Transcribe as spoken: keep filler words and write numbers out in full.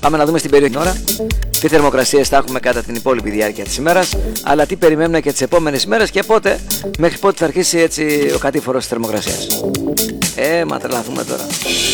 Πάμε να δούμε στην περιοχή ώρα τι θερμοκρασίες θα έχουμε κατά την υπόλοιπη διάρκεια της ημέρας, αλλά τι περιμένουμε και τις επόμενες ημέρες και πότε, μέχρι πότε θα αρχίσει έτσι ο κατήφορος της θερμοκρασίας. Ε, μα τρελαθούμε τώρα.